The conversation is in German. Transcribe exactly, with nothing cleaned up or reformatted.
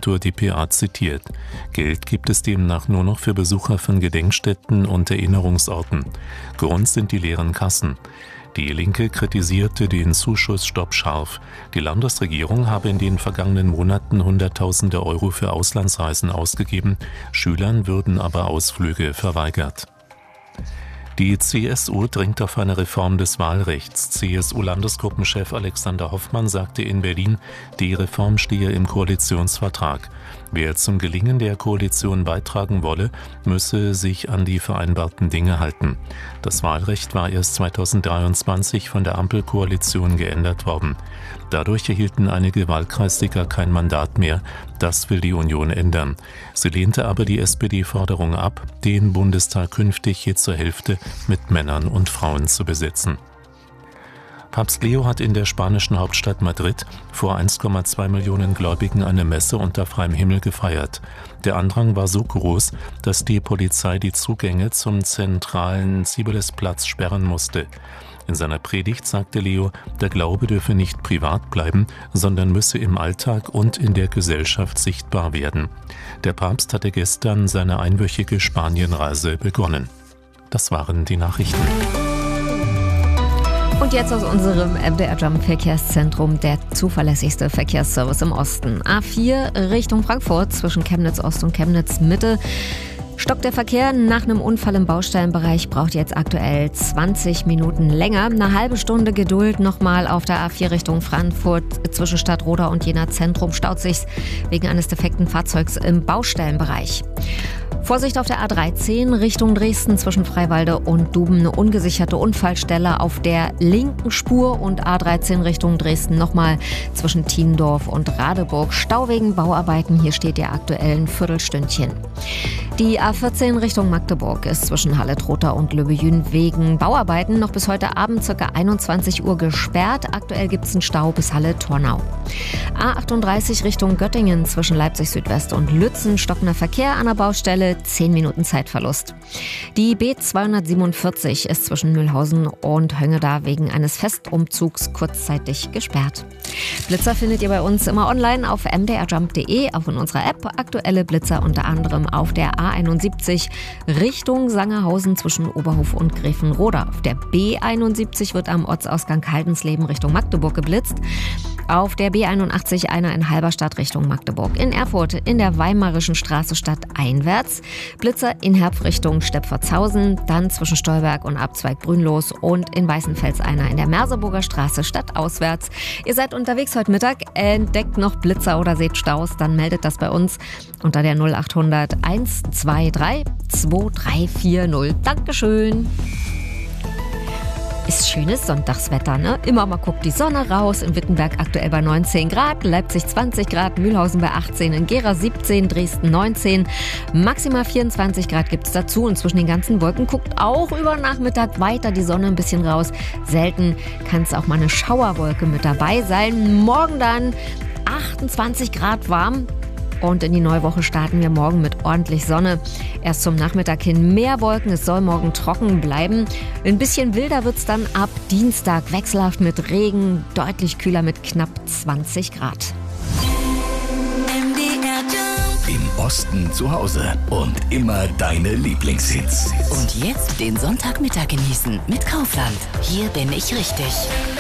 Autor dpa zitiert. Geld gibt es demnach nur noch für Besucher von Gedenkstätten und Erinnerungsorten. Grund sind die leeren Kassen. Die Linke kritisierte den Zuschussstopp scharf. Die Landesregierung habe in den vergangenen Monaten Hunderttausende Euro für Auslandsreisen ausgegeben, Schülern würden aber Ausflüge verweigert. Die C S U dringt auf eine Reform des Wahlrechts. C S U-Landesgruppenchef Alexander Hoffmann sagte in Berlin, die Reform stehe im Koalitionsvertrag. Wer zum Gelingen der Koalition beitragen wolle, müsse sich an die vereinbarten Dinge halten. Das Wahlrecht war erst zweitausenddreiundzwanzig von der Ampelkoalition geändert worden. Dadurch erhielten einige Wahlkreissieger kein Mandat mehr. Das will die Union ändern. Sie lehnte aber die S P D-Forderung ab, den Bundestag künftig je zur Hälfte mit Männern und Frauen zu besetzen. Papst Leo hat in der spanischen Hauptstadt Madrid vor eins Komma zwei Millionen Gläubigen eine Messe unter freiem Himmel gefeiert. Der Andrang war so groß, dass die Polizei die Zugänge zum zentralen Cibeles-Platz sperren musste. In seiner Predigt sagte Leo, der Glaube dürfe nicht privat bleiben, sondern müsse im Alltag und in der Gesellschaft sichtbar werden. Der Papst hatte gestern seine einwöchige Spanienreise begonnen. Das waren die Nachrichten. Und jetzt aus unserem M D R Jump Verkehrszentrum der zuverlässigste Verkehrsservice im Osten. A vier Richtung Frankfurt zwischen Chemnitz Ost und Chemnitz Mitte. Stockt der Verkehr nach einem Unfall im Baustellenbereich, braucht jetzt aktuell zwanzig Minuten länger. Eine halbe Stunde Geduld nochmal auf der A vier Richtung Frankfurt zwischen Stadtroda und Jena Zentrum staut sich's wegen eines defekten Fahrzeugs im Baustellenbereich. Vorsicht auf der A dreizehn Richtung Dresden zwischen Freiwalde und Duben. Eine ungesicherte Unfallstelle auf der linken Spur und A dreizehn Richtung Dresden nochmal zwischen Tiendorf und Radeburg. Stau wegen Bauarbeiten, hier steht ihr aktuell ein Viertelstündchen. Die A vierzehn Richtung Magdeburg ist zwischen Halle-Trotha und Löbejün wegen Bauarbeiten noch bis heute Abend ca. einundzwanzig Uhr gesperrt. Aktuell gibt es einen Stau bis Halle-Tornau. A achtunddreißig Richtung Göttingen zwischen Leipzig Südwest und Lützen. Stockender Verkehr an der Baustelle, zehn Minuten Zeitverlust. Die B zweihundertsiebenundvierzig ist zwischen Mühlhausen und Höngeda wegen eines Festumzugs kurzzeitig gesperrt. Blitzer findet ihr bei uns immer online auf m d r jump punkt d e, auch in unserer App. Aktuelle Blitzer unter anderem auf der A einundsiebzig Richtung Sangerhausen zwischen Oberhof und Gräfenroda. Auf der B einundsiebzig wird am Ortsausgang Haldensleben Richtung Magdeburg geblitzt. Auf der B einundachtzig einer in Halberstadt Richtung Magdeburg. In Erfurt in der Weimarischen Straße stadteinwärts. Blitzer in Herpf Richtung Steppverzhausen, dann zwischen Stolberg und Abzweig Grünlos und in Weißenfels einer in der Merseburger Straße stadtauswärts. Ihr seid unterwegs heute Mittag, entdeckt noch Blitzer oder seht Staus, dann meldet das bei uns unter der null achthundert eins zwei drei zwei drei vier null. Dankeschön. Ist schönes Sonntagswetter, ne? Immer mal guckt die Sonne raus. In Wittenberg aktuell bei neunzehn Grad, Leipzig zwanzig Grad, Mühlhausen bei achtzehn, in Gera siebzehn, Dresden neunzehn. Maximal vierundzwanzig Grad gibt es dazu. Und zwischen den ganzen Wolken guckt auch über Nachmittag weiter die Sonne ein bisschen raus. Selten kann es auch mal eine Schauerwolke mit dabei sein. Morgen dann achtundzwanzig Grad warm. Und in die neue Woche starten wir morgen mit ordentlich Sonne. Erst zum Nachmittag hin mehr Wolken, es soll morgen trocken bleiben. Ein bisschen wilder wird es dann ab Dienstag, wechselhaft mit Regen, deutlich kühler mit knapp zwanzig Grad. Im Osten zu Hause und immer deine Lieblingshits. Und jetzt den Sonntagmittag genießen mit Kaufland. Hier bin ich richtig.